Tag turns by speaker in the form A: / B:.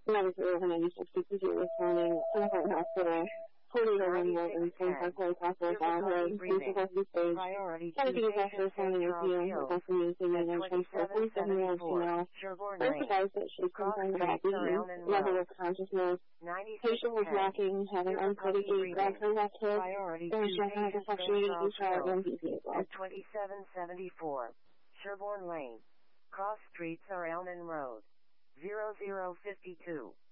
A: Medical 160 this morning, Sunford Hospital, Toledo Remote, and Sunford Place Hospital, Childhood, University Stage, Kennedy Doctor, County APM, Boston, and 27-year-old female, first advice that she is concerned about beating, level of consciousness, patient was walking, having unsteady gait, grabbed her left hip, and she had a fluctuating ECR and BP as well.
B: 2774, Sherborne Lane. Cross streets are Elman Road. 0052.